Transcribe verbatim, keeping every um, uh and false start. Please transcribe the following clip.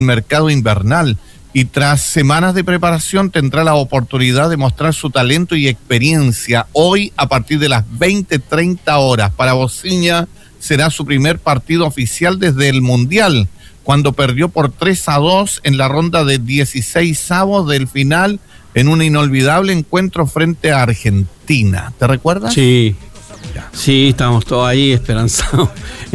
mercado invernal y tras semanas de preparación tendrá la oportunidad de mostrar su talento y experiencia hoy a partir de las veinte treinta horas. Para Bociña será su primer partido oficial desde el Mundial, cuando perdió por tres a dos en la ronda de dieciseisavos del final en un inolvidable encuentro frente a Argentina. ¿Te recuerdas? Sí, sí, estamos todos ahí esperanzados